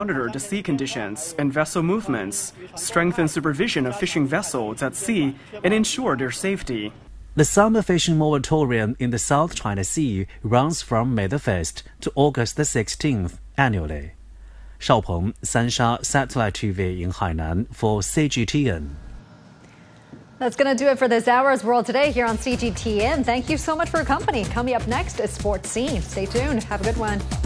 monitor the sea conditions and vessel movements, strengthen supervision of fishing vessels at sea, and ensure their safety. The summer fishing moratorium in the South China Sea runs from May the 1st to August the 16th annually. 邵鹏, Sansha Satellite TV in Hainan for CGTN. That's going to do it for this hour's World Today here on CGTN. Thank you so much for your company. Coming up next is Sports Scene. Stay tuned. Have a good one.